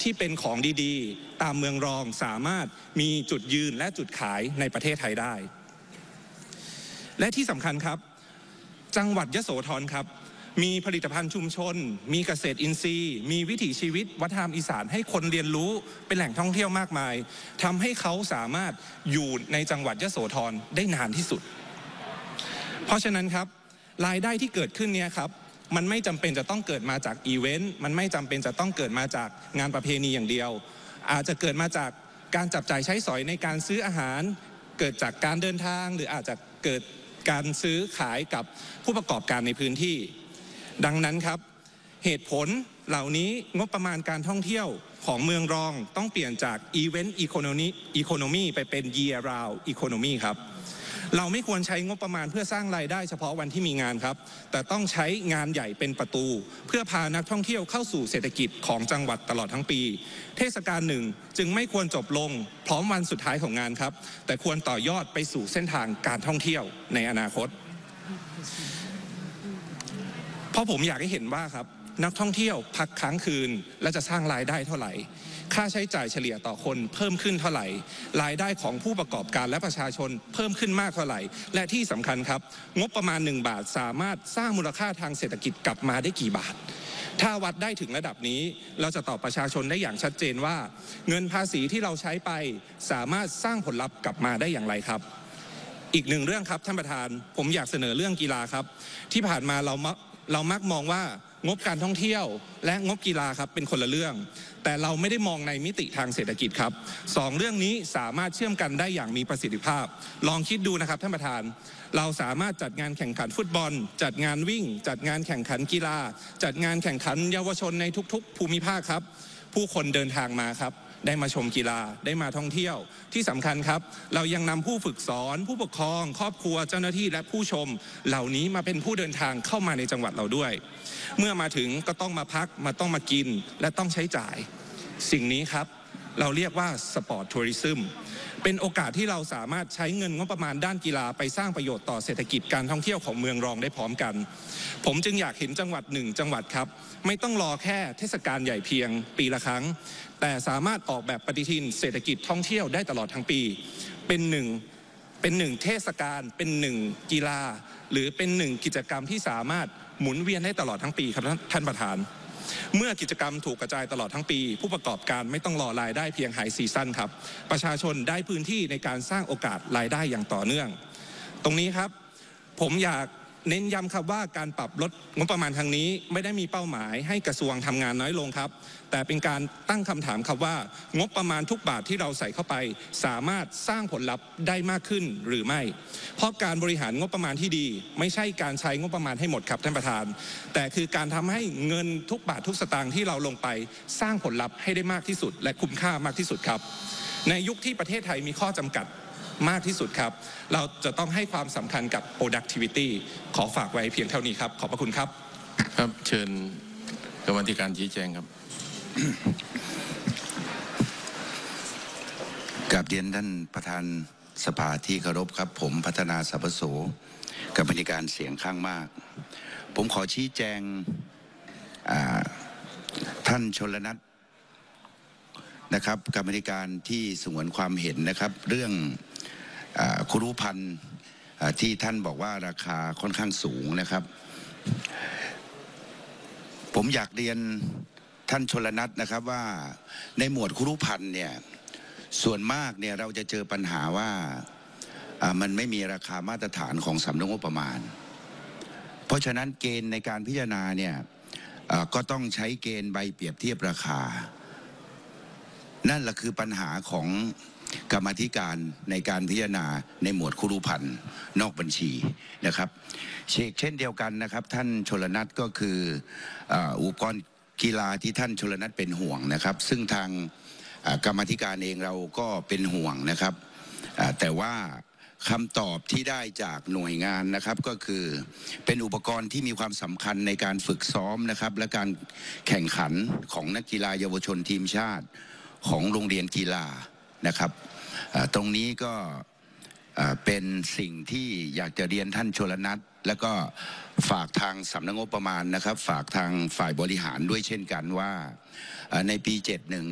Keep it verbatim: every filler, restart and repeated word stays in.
ที่เป็นของดีๆตามเมืองรองสามารถมีจุดยืนและจุดขายในประเทศไทยได้และที่สำคัญครับจังหวัดยโสธรครับมีผลิตภัณฑ์ชุมชนมีเกษตรอินทรีย์มีวิถีชีวิตวัฒนธรรมอีสานให้คนเรียนรู้เป็นแหล่งท่องเที่ยวมากมายทำให้เขาสามารถอยู่ในจังหวัดยโสธรได้นานที่สุดเพราะฉะนั้นครับรายได้ที่เกิดขึ้นเนี่ยครับมันไม่จำเป็นจะต้องเกิดมาจากอีเวนต์มันไม่จำเป็นจะต้องเกิดมาจากงานประเพณีอย่างเดียวอาจจะเกิดมาจากการจับจ่ายใช้สอยในการซื้ออาหารเกิดจากการเดินทางหรืออาจจะเกิดการซื้อขายกับผู้ประกอบการในพื้นที่ดังนั้นครับเหตุผลเหล่านี้งบประมาณการท่องเที่ยวของเมืองรองต้องเปลี่ยนจาก Event Economy Economy ไปเป็น Year Round Economy ครับเราไม่ควรใช้งบประมาณเพื่อสร้างรายได้เฉพาะวันที่มีงานครับแต่ต้องใช้งานใหญ่เป็นประตูเพื่อพานักท่องเที่ยวเข้าสู่เศรษฐกิจของจังหวัดตลอดทั้งปีเทศกาลหนึ่งจึงไม่ควรจบลงพร้อมวันสุดท้ายของงานครับแต่ควรต่อยอดไปสู่เส้นทางการท่องเที่ยวในอนาคตเพราะผมอยากให้เห็นว่าครับนักท่องเที่ยวพักค้างคืนและจะสร้างรายได้เท่าไหร่ค่าใช้จ่ายเฉลี่ยต่อคนเพิ่มขึ้นเท่าไหร่รายได้ของผู้ประกอบการและประชาชนเพิ่มขึ้นมากเท่าไหร่และที่สำคัญครับงบประมาณหนึ่งบาทสามารถสร้างมูลค่าทางเศรษฐกิจกลับมาได้กี่บาทถ้าวัดได้ถึงระดับนี้เราจะตอบประชาชนได้อย่างชัดเจนว่าเงินภาษีที่เราใช้ไปสามารถสร้างผลลัพธ์กลับมาได้อย่างไรครับอีกหนึ่งเรื่องครับท่านประธานผมอยากเสนอเรื่องกีฬาครับที่ผ่านมาเราเรามักมองว่างบการท่องเที่ยวและงบกีฬาครับเป็นคนละเรื่องแต่เราไม่ได้มองในมิติทางเศรษฐกิจครับสองเรื่องนี้สามารถเชื่อมกันได้อย่างมีประสิทธิภาพลองคิดดูนะครับท่านประธานเราสามารถจัดงานแข่งขันฟุตบอลจัดงานวิ่งจัดงานแข่งขันกีฬาจัดงานแข่งขันเยาวชนในทุกๆภูมิภาคครับผู้คนเดินทางมาครับได้มาชมกีฬาได้มาท่องเที่ยวที่สำคัญครับเรายังนำผู้ฝึกสอนผู้ปกครองครอบครัวเจ้าหน้าที่และผู้ชมเหล่านี้มาเป็นผู้เดินทางเข้ามาในจังหวัดเราด้วยเมื่อมาถึงก็ต้องมาพักมาต้องมากินและต้องใช้จ่ายสิ่งนี้ครับเราเรียกว่าสปอร์ตทัวริซึมเป็นโอกาสที่เราสามารถใช้เงินงบประมาณด้านกีฬาไปสร้างประโยชน์ต่อเศรษฐกิจการท่องเที่ยวของเมืองรองได้พร้อมกันผมจึงอยากเห็นจังหวัดหนึ่งจังหวัดครับไม่ต้องรอแค่เทศกาลใหญ่เพียงปีละครั้งแต่สามารถออกแบบปฏิทินเศรษฐกิจท่องเที่ยวได้ตลอดทั้งปีเป็นหนึ่งเป็นหนึ่งเทศกาลเป็นหนึ่งกีฬาหรือเป็นหนึ่งกิจกรรมที่สามารถหมุนเวียนได้ตลอดทั้งปีครับท่านประธานเมื่อกิจกรรมถูกกระจายตลอดทั้งปีผู้ประกอบการไม่ต้องรอรายได้เพียงไฮซีซั่นครับประชาชนได้พื้นที่ในการสร้างโอกาสรายได้อย่างต่อเนื่องตรงนี้ครับผมอยากเน้นย้ำครับว่าการปรับลดงบประมาณทางนี้ไม่ได้มีเป้าหมายให้กระทรวงทำงานน้อยลงครับแต่เป็นการตั้งคำถามครับว่างบประมาณทุกบาทที่เราใส่เข้าไปสามารถสร้างผลลัพธ์ได้มากขึ้นหรือไม่เพราะการบริหารงบประมาณที่ดีไม่ใช่การใช้งบประมาณให้หมดครับท่านประธานแต่คือการทำให้เงินทุกบาททุกสตางค์ที่เราลงไปสร้างผลลัพธ์ให้ได้มากที่สุดและคุ้มค่ามากที่สุดครับในยุคที่ประเทศไทยมีข้อจำกัดมากที่สุดครับเราจะต้องให้ความสำคัญกับ productivity ขอฝากไว้เพียงเท่านี้ครับขอบพระคุณครับครับเชิญกรรมาธิการชี้แจงครับกราบเรียนท่านประธานสภาที่เคารพครับผมพัฒนาสรรพโสกรรมาธิการเสียงข้างมากผมขอชี้แจงท่านชลนัทนะครับกรรมาธิการที่สงวนความเห็นนะครับเรื่องครุพันธ์ที่ท่านบอกว่าราคาค่อนข้างสูงนะครับผมอยากเรียนท่านชลนัทนะครับว่าในหมวดครุพันธ์เนี่ยส่วนมากเนี่ยเราจะเจอปัญหาว่ามันไม่มีราคามาตรฐานของสำนักงบประมาณเพราะฉะนั้นเกณฑ์ในการพิจารณาเนี่ยก็ต้องใช้เกณฑ์ใบเปรียบเทียบราคานั่นแหละคือปัญหาของกรรมาธิการในการพิจารณาในหมวดครุพันธ์นอกบัญชีนะครับเช่นเดียวกันนะครับท่านชลนัทก็คืออุปกรณ์กีฬาที่ท่านชลนัทเป็นห่วงนะครับซึ่งทางกรรมาธิการเองเราก็เป็นห่วงนะครับแต่ว่าคำตอบที่ได้จากหน่วยงานนะครับก็คือเป็นอุปกรณ์ที่มีความสำคัญในการฝึกซ้อมนะครับและการแข่งขันของนักกีฬาเยาวชนทีมชาติของโรงเรียนกีฬานะครับตรงนี้ก็เป็นสิ่งที่อยากจะเรียนท่านชลนัทแล้วก็ฝากทางสำนักงบประมาณนะครับฝากทางฝ่ายบริหารด้วยเช่นกันว่าในปีเจ็ดสิบเอ็ด